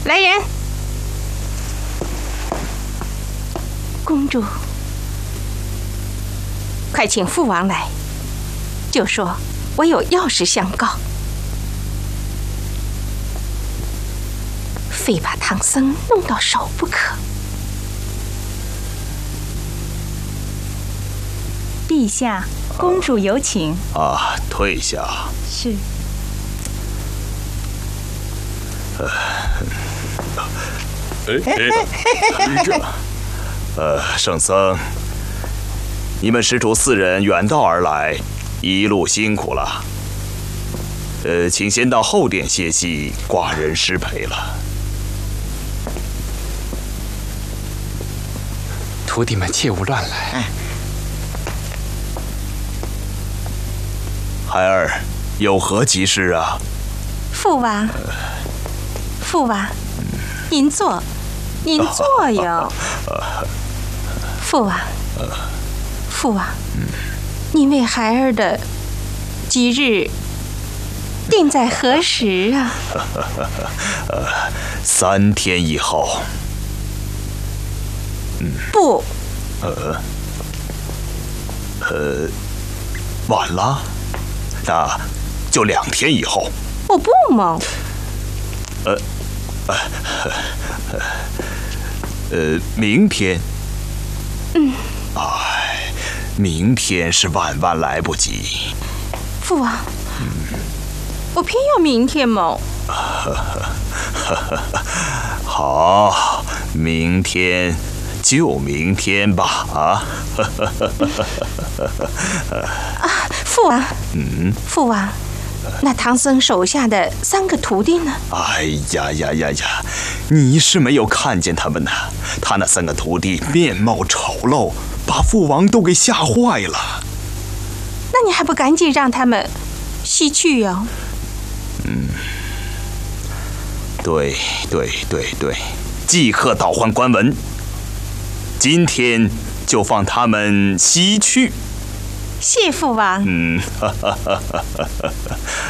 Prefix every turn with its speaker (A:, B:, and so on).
A: 来人，公主，快请父王来，就说我有要事相告，非把唐僧弄到手不可。
B: 陛下，公主有请。
C: 退下。
B: 是。
C: 圣僧，你们师徒4人远道而来，一路辛苦了。请先到后殿歇息，寡人失陪了。
D: 徒弟们切勿乱来。
C: 孩儿，有何急事啊？
A: 父王，父王，您坐，您坐哟。父王，父王，您为孩儿的吉日定在何时啊
C: ？3天以后。
A: 不。
C: 晚了，那就2天以后。
A: 我不嘛。
C: 明天。明天是万万来不及。
A: 父王，我偏要明天嘛。
C: 好，明天就明天吧。
A: 父王。父王。那唐僧手下的3个徒弟呢？
C: 哎呀，你是没有看见他们呢。他那3个徒弟面貌丑陋，把父王都给吓坏了。
A: 那你还不赶紧让他们西去呀？
C: 对，即刻导唤官文，今天就放他们西去。
A: 谢父王。